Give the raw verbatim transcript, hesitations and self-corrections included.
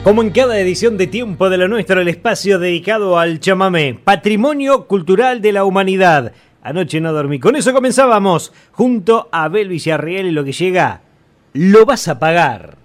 Como en cada edición de Tiempo de lo Nuestro, el espacio dedicado al chamamé, patrimonio cultural de la humanidad. Anoche no dormí. Con eso comenzábamos, junto a Abel Villarreal, y lo que llega, lo vas a pagar.